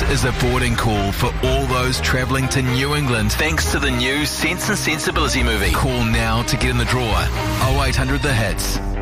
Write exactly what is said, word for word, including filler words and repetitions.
is a boarding call for all those travelling to New England thanks to the new Sense and Sensibility movie. Call now to get in the draw. oh eight hundred The Hits.